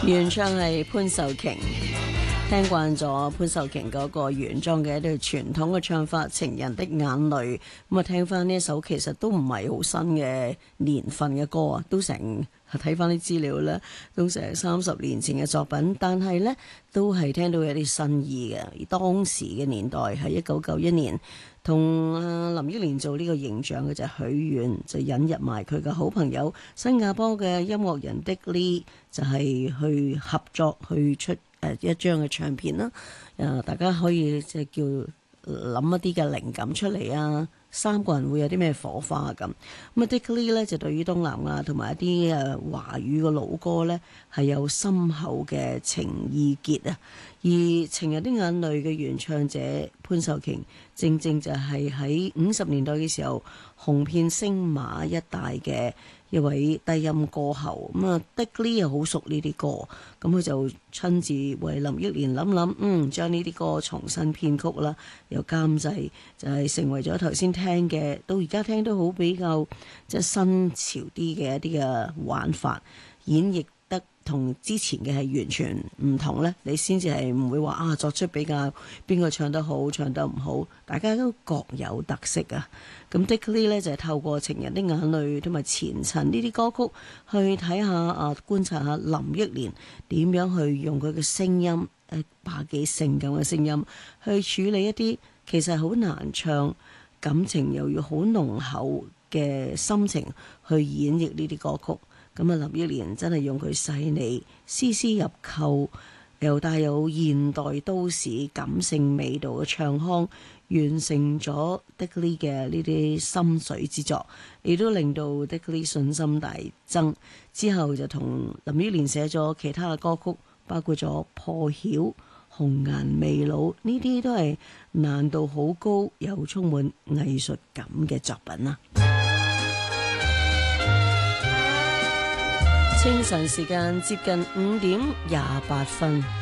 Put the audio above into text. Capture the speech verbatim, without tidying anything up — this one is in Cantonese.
原唱係潘秀瓊，聽慣咗潘秀瓊嗰個原裝嘅一啲傳統嘅唱法《情人的眼淚》，咁啊聽翻呢一首其實都唔係好新嘅年份嘅歌啊，都成睇翻啲資料咧，都成三十年前嘅作品，但係呢都係聽到有啲新意嘅。而當時嘅年代係一九九一年，同林憶蓮做呢個形象嘅就係許願，就引入埋佢嘅好朋友新加坡嘅音樂人 Dick Lee，就係去合作去出誒一張嘅唱片啦。誒，大家可以即係叫諗一啲嘅靈感出嚟啊！三個人會有啲咩火花咁？咁啊，Dick Lee 咧就對於東南亞同埋一啲誒華語嘅老歌咧係有深厚嘅情意結啊！而《情人的眼淚》嘅原唱者潘秀瓊，正正就係喺五十年代嘅時候紅遍星馬一帶嘅一位低音歌后。咁啊，Dick Lee 又好熟呢啲歌，咁佢就親自為林憶蓮諗諗，嗯，將呢啲歌重新編曲啦，又監製，就係、是、成為咗頭先聽嘅，到而家聽都好比較即係新潮啲嘅一啲嘅玩法，演繹得同之前嘅係完全唔同呢，你先至係唔會話啊作出比較邊個唱得好唱得唔好，大家都各有特色啊。咁 Dick Lee 呢，就係、是、透過《情人的眼淚》同埋《前塵》呢啲歌曲去睇下啊，觀察下林憶蓮點樣去用佢嘅聲音誒霸氣性感嘅聲音去處理一啲其實好難唱，感情又要好濃厚嘅心情去演繹呢啲歌曲。咁啊，林憶蓮真係用佢細膩、絲絲入扣，又帶有現代都市感性味道嘅唱腔，完成咗 Dick Lee 嘅呢啲心水之作，亦都令到 Dick Lee 信心大增。之後就同林憶蓮寫咗其他嘅歌曲，包括咗《破曉》、《紅顏未老》，呢啲都係難度好高又充滿藝術感嘅作品啦。清晨時間接近五點廿八分。